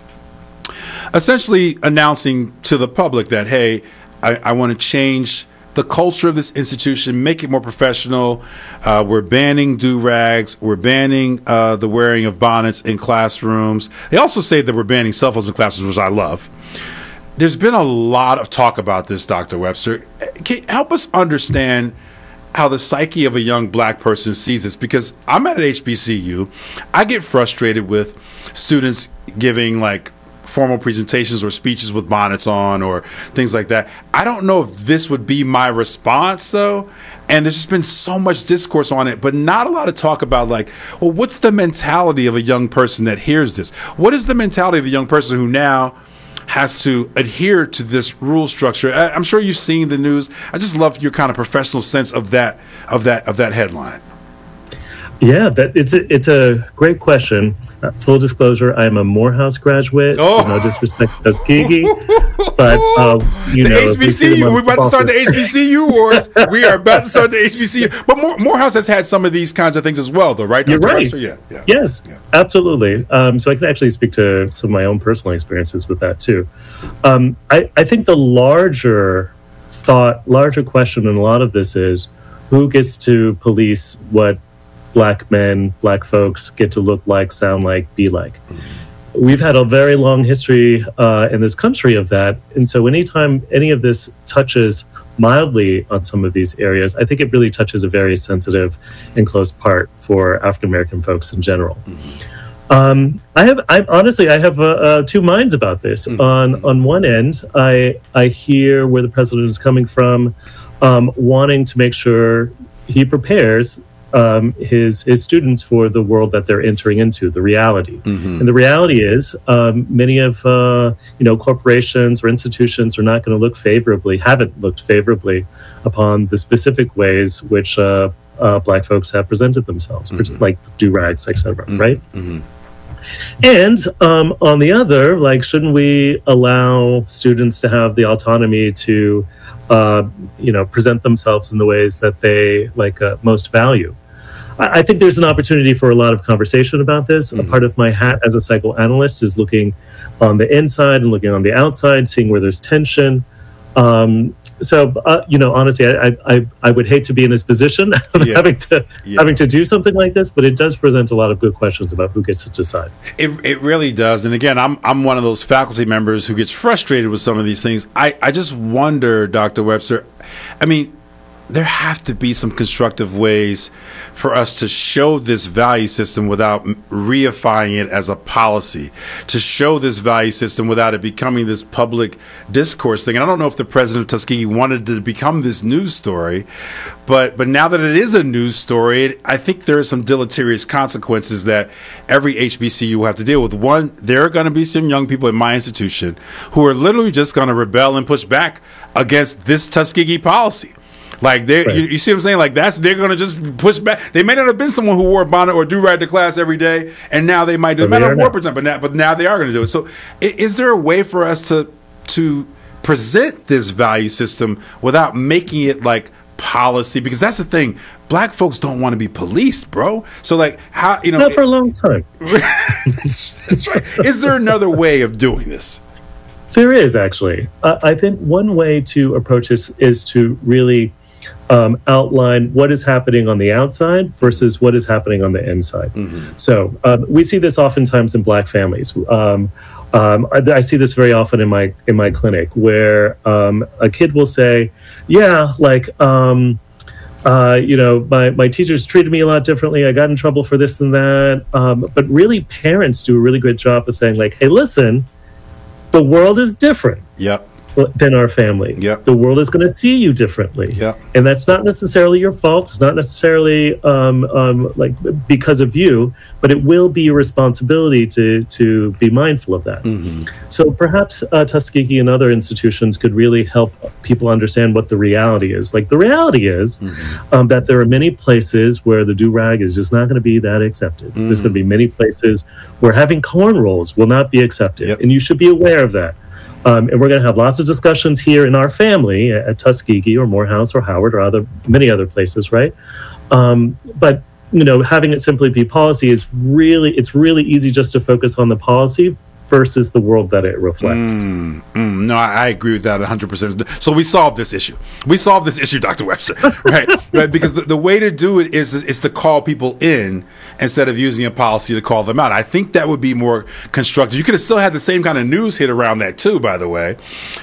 essentially announcing to the public that, hey, I want to change the culture of this institution, make it more professional. We're banning do-rags. We're banning the wearing of bonnets in classrooms. They also say that we're banning cell phones in classrooms, which I love. There's been a lot of talk about this, Dr. Webster. Can you help us understand how the psyche of a young black person sees this? Because I'm at HBCU. I get frustrated with students giving like formal presentations or speeches with bonnets on or things like that. I don't know if this would be my response, though. And there's just been so much discourse on it, but not a lot of talk about, like, well, what's the mentality of a young person that hears this? What is the mentality of a young person who now has to adhere to this rule structure? I'm sure you've seen the news. I just love your kind of professional sense of that headline. Yeah, it's a great question. Full disclosure, I'm a Morehouse graduate. Oh. No disrespect to Tuskegee, but the HBCU. We're about to start the HBCU wars. We are about to start the HBCU. But Morehouse has had some of these kinds of things as well, though, right? You're right. Yeah. Yes, absolutely. So I can actually speak to some of my own personal experiences with that too. I think the larger question in a lot of this is who gets to police what black men, black folks get to look like, sound like, be like. We've had a very long history in this country of that. And so anytime any of this touches mildly on some of these areas, I think it really touches a very sensitive and close part for African-American folks in general. I have two minds about this. On one end, I hear where the president is coming from, wanting to make sure he prepares his students for the world that they're entering into, the reality. And the reality is many of corporations or institutions are not going to haven't looked favorably upon the specific ways which black folks have presented themselves, like do-rags, etc. Right? And on the other, like, shouldn't we allow students to have the autonomy to present themselves in the ways that they most value? I think there's an opportunity for a lot of conversation about this. A part of my hat as a psychoanalyst is looking on the inside and looking on the outside, seeing where there's tension. Honestly, I would hate to be in this position of having to do something like this, but it does present a lot of good questions about who gets to decide. It really does. And again, I'm one of those faculty members who gets frustrated with some of these things. I just wonder, Dr. Webster, I mean, there have to be some constructive ways for us to show this value system without reifying it as a policy, to show this value system without it becoming this public discourse thing. And I don't know if the president of Tuskegee wanted to become this news story, but now that it is a news story, I think there are some deleterious consequences that every HBCU will have to deal with. One, there are going to be some young people in my institution who are literally just going to rebel and push back against this Tuskegee policy. Like, you see what I'm saying? Like, they're going to just push back. They may not have been someone who wore a bonnet or do-rag to class every day, and now they might do it. They might not have worn it, but now they are going to do it. So is there a way for us to present this value system without making it like policy? Because that's the thing. Black folks don't want to be policed, bro. So, like, how, not for a long time. That's right. Is there another way of doing this? There is, actually. I think one way to approach this is to really outline what is happening on the outside versus what is happening on the inside. So we see this oftentimes in black families. I see this very often in my clinic, where a kid will say, "Yeah, like my teachers treated me a lot differently. I got in trouble for this and that." But really, parents do a really great job of saying, like, "Hey, listen, the world is different." Yep. Than our family. Yep. The world is going to see you differently. Yep. And that's not necessarily your fault. It's not necessarily like because of you, but it will be your responsibility to be mindful of that. Mm-hmm. So perhaps Tuskegee and other institutions could really help people understand what the reality is. Like, the reality is that there are many places where the do-rag is just not going to be that accepted. There's going to be many places where having cornrows will not be accepted. And you should be aware of that. And we're going to have lots of discussions here in our family at Tuskegee or Morehouse or Howard or many other places, right? But having it simply be policy is it's really easy just to focus on the policy versus the world that it reflects. No, I agree with that 100%. So we solved this issue. Dr. Webster, right? Right? Because the way to do it is to call people in instead of using a policy to call them out. I think that would be more constructive. You could have still had the same kind of news hit around that too, by the way.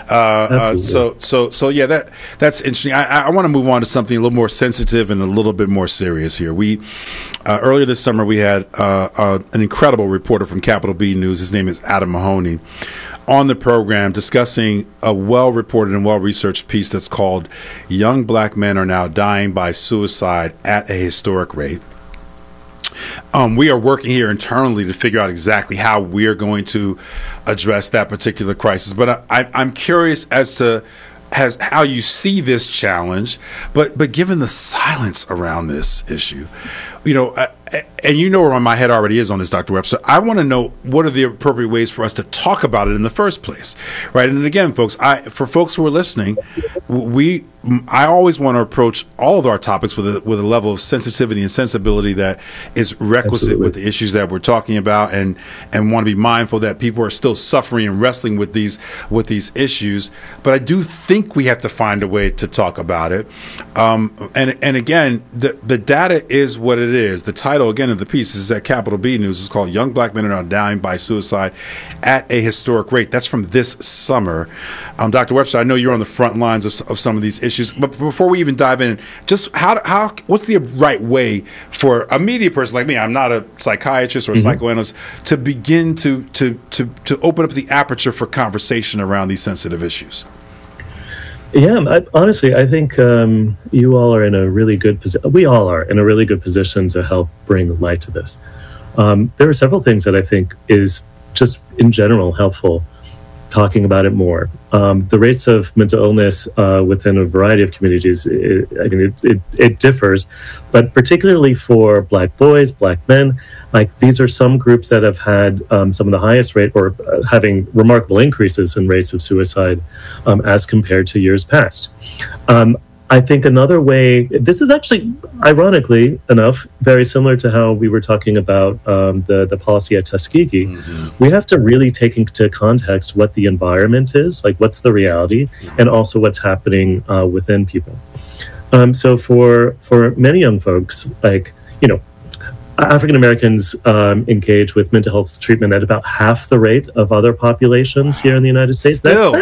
So yeah, that's interesting. I want to move on to something a little more sensitive and a little bit more serious here. We earlier this summer we had an incredible reporter from Capital B News. His name is Adam Mahoney on the program discussing a well-reported and well-researched piece that's called "Young Black Men Are Now Dying by Suicide at a Historic Rate." We are working here internally to figure out exactly how we're going to address that particular crisis. But I'm curious as to how you see this challenge, but given the silence around this issue, and you know where my head already is on this, Dr. Webster. I want to know what are the appropriate ways for us to talk about it in the first place, right? And again, folks, for folks who are listening, I always want to approach all of our topics with a level of sensitivity and sensibility that is requisite with the issues that we're talking about, and want to be mindful that people are still suffering and wrestling with these issues. But I do think we have to find a way to talk about it. And again, the data is what it is. The title again of the piece is at Capital B News. It's called "Young Black Men Are Now Dying by Suicide at a Historic Rate." That's from this summer. Dr. Webster, I know you're on the front lines of some of these issues, but before we even dive in, just what's the right way for a media person like me, I'm not a psychiatrist or a psychoanalyst, to begin to open up the aperture for conversation around these sensitive issues? Yeah, honestly, I think you all are in a really good position. We all are in a really good position to help bring light to this. There are several things that I think is just in general helpful talking about it more. The rates of mental illness within a variety of communities, it differs, but particularly for Black boys, Black men, like these are some groups that have had some of the highest rate or having remarkable increases in rates of suicide as compared to years past. I think another way, this is actually, ironically enough, very similar to how we were talking about the policy at Tuskegee. We have to really take into context what the environment is, like what's the reality, and also what's happening within people. So for many young folks, like, African Americans engage with mental health treatment at about half the rate of other populations here in the United States.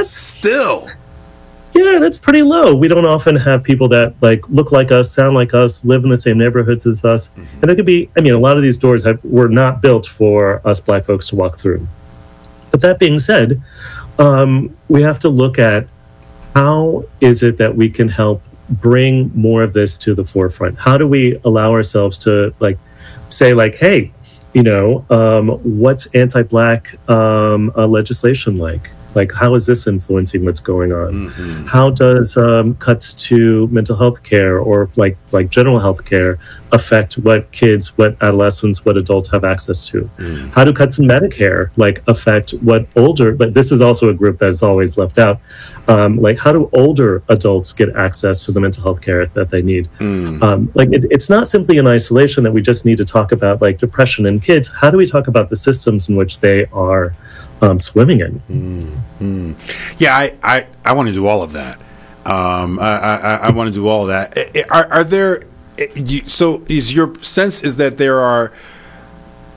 Yeah, that's pretty low. We don't often have people that look like us, sound like us, live in the same neighborhoods as us. And it could be, a lot of these doors were not built for us Black folks to walk through. But that being said, we have to look at how is it that we can help bring more of this to the forefront? How do we allow ourselves to say hey, what's anti-Black legislation like? Like, how is this influencing what's going on? How does cuts to mental health care or like general health care affect what kids, what adolescents, what adults have access to? How do cuts in Medicare affect what older, this is also a group that is always left out. How do older adults get access to the mental health care that they need? It's not simply in isolation that we just need to talk about depression in kids. How do we talk about the systems in which they are swimming in? Yeah, I want to do all of that. I want to do all of that. Are there? So is your sense is that there are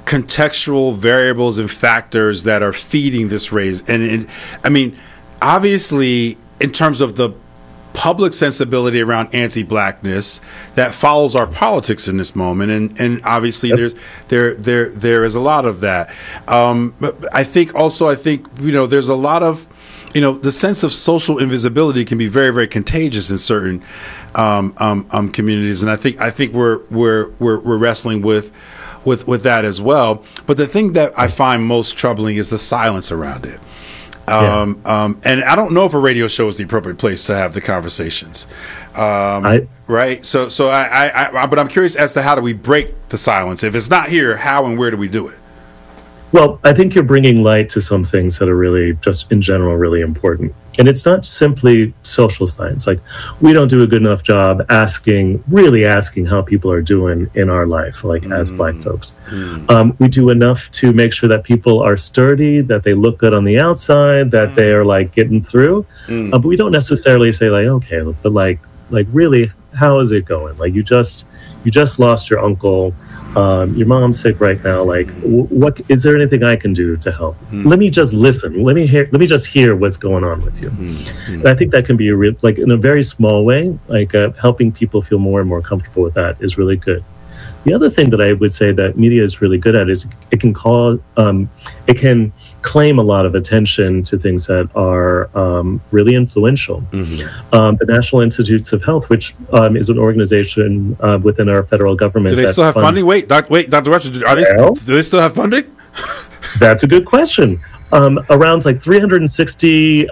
contextual variables and factors that are feeding this race. And I mean, obviously, in terms of the public sensibility around anti-blackness, that follows our politics in this moment, and obviously there is a lot of that. But I think there's a lot of the sense of social invisibility can be very, very contagious in certain communities, and I think we're wrestling with that as well. But the thing that I find most troubling is the silence around it. And I don't know if a radio show is the appropriate place to have the conversations, right? So but I'm curious as to how do we break the silence? If it's not here, how and where do we do it? Well, I think you're bringing light to some things that are really, just in general, really important. And it's not simply social science. Like, we don't do a good enough job really asking how people are doing in our life, like as Black folks. We do enough to make sure that people are sturdy, that they look good on the outside, that they are like getting through. But we don't necessarily say like, okay, but like really, how is it going? Like, you just lost your uncle. Your mom's sick right now. Like, what is there anything I can do to help? Let me just listen. Let me just hear what's going on with you. And I think that can be a real, like, in a very small way, like helping people feel more and more comfortable with that is really good. The other thing that I would say that media is really good at is it can claim a lot of attention to things that are really influential. The National Institutes of Health, which is an organization within our federal government. Do they still have funding? Wait, Dr. Webster, do they still have funding? That's a good question. Around like 360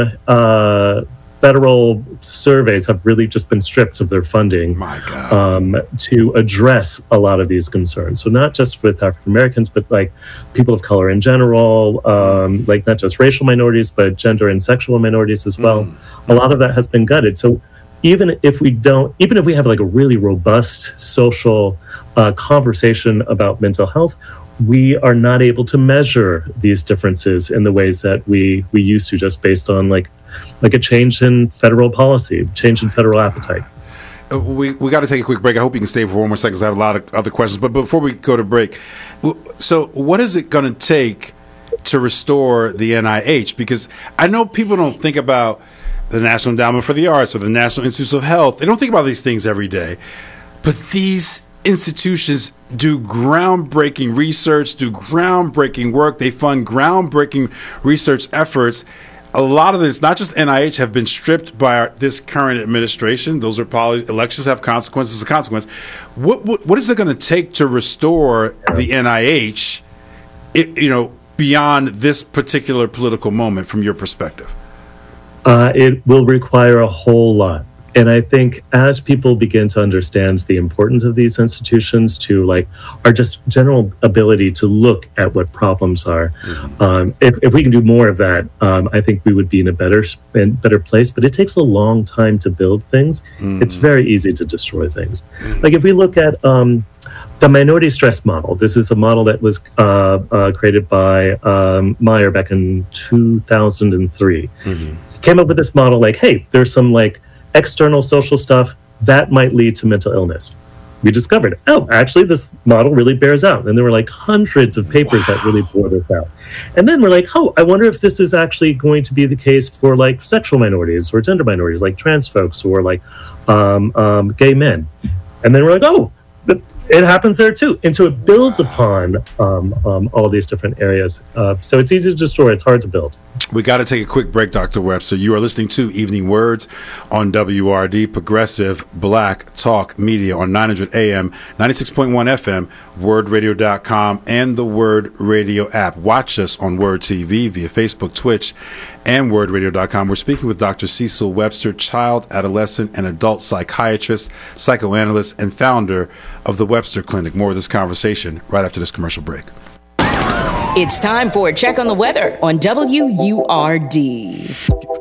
federal surveys have really just been stripped of their funding to address a lot of these concerns. So not just with African Americans, but like people of color in general, like not just racial minorities, but gender and sexual minorities as well. A lot of that has been gutted. So even if we have like a really robust social conversation about mental health, we are not able to measure these differences in the ways that we used to, just based on like a change in federal policy, change in federal appetite. We got to take a quick break. I hope you can stay for 1 more second, because I have a lot of other questions. But before we go to break, so what is it going to take to restore the NIH? Because I know people don't think about the National Endowment for the Arts or the National Institutes of Health. They don't think about these things every day. But these institutions do groundbreaking research, do groundbreaking work. They fund groundbreaking research efforts. A lot of this, not just NIH, have been stripped by this current administration. Those are elections have consequences. A consequence. What is it going to take to restore the NIH? Beyond this particular political moment, from your perspective. It will require a whole lot. And I think as people begin to understand the importance of these institutions, to like our just general ability to look at what problems are, if we can do more of that, I think we would be in a better place. But it takes a long time to build things. It's very easy to destroy things. Like if we look at the minority stress model, this is a model that was created by Meyer back in 2003. Came up with this model like, hey, there's some like external social stuff that might lead to mental illness. We discovered, actually this model really bears out. And there were like hundreds of papers that really bore this out. And then we're like, I wonder if this is actually going to be the case for like sexual minorities or gender minorities, like trans folks or like gay men. And then we're like, it happens there too. And so it builds upon all these different areas. So it's easy to destroy. It's hard to build. We got to take a quick break, Dr. Webster. You are listening to Evening Words on WRD, Progressive Black Talk Media on 900 AM, 96.1 FM, wordradio.com, and the Word Radio app. Watch us on Word TV via Facebook, Twitch, and wordradio.com. We're speaking with Dr. Cecil Webster, child, adolescent, and adult psychiatrist, psychoanalyst, and founder of the Webster Clinic. More of this conversation right after this commercial break. It's time for a check on the weather on WURD.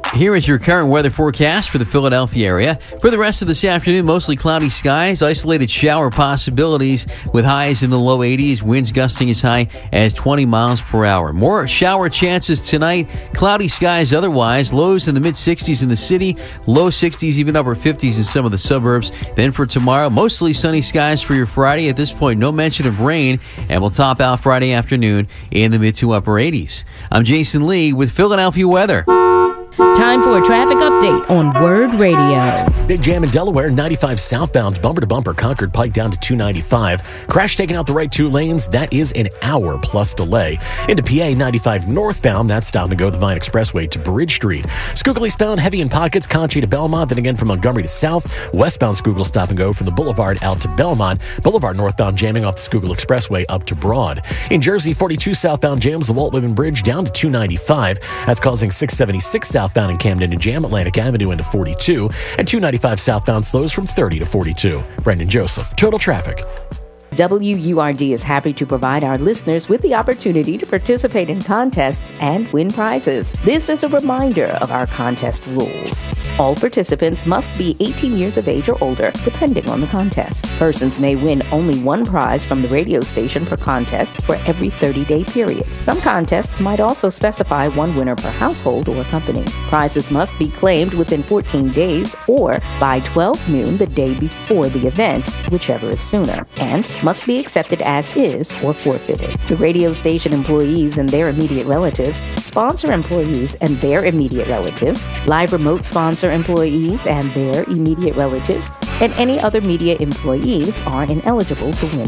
Here is your current weather forecast for the Philadelphia area. For the rest of this afternoon, mostly cloudy skies, isolated shower possibilities with highs in the low 80s, winds gusting as high as 20 miles per hour. More shower chances tonight, cloudy skies otherwise, lows in the mid-60s in the city, low 60s, even upper 50s in some of the suburbs. Then for tomorrow, mostly sunny skies for your Friday. At this point, no mention of rain, and we'll top out Friday afternoon in the mid to upper 80s. I'm Jason Lee with Philadelphia weather. Time for a traffic update on Word Radio. Big jam in Delaware, 95 southbounds, bumper to bumper, Concord Pike down to 295. Crash taking out the right 2 lanes. That is an hour plus delay. Into PA, 95 northbound. That's stop and go the Vine Expressway to Bridge Street. Schuylkill eastbound, heavy in pockets, Conchie to Belmont. Then again from Montgomery to South. Westbound Schuylkill stop and go from the Boulevard out to Belmont. Boulevard northbound jamming off the Schuylkill Expressway up to Broad. In Jersey, 42 southbound jams the Walt Whitman Bridge down to 295. That's causing 676 southbound in Camden to jam Atlantic Avenue into 42, and 295 southbound slows from 30 to 42. Brendan Joseph, Total Traffic. WURD is happy to provide our listeners with the opportunity to participate in contests and win prizes. This is a reminder of our contest rules. All participants must be 18 years of age or older, depending on the contest. Persons may win only one prize from the radio station per contest for every 30-day period. Some contests might also specify one winner per household or company. Prizes must be claimed within 14 days or by 12 noon the day before the event, whichever is sooner, and must be accepted as is or forfeited. The radio station employees and their immediate relatives, sponsor employees and their immediate relatives, live remote sponsor employees and their immediate relatives, and any other media employees are ineligible to win